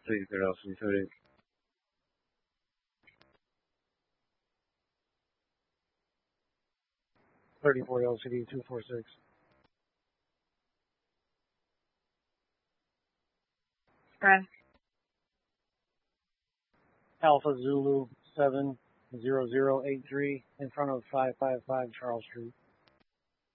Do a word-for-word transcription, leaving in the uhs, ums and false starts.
Please get off some footage. thirty-four L C D two four six. Press. Alpha Zulu seven zero zero eight three in front of five five five Charles Street.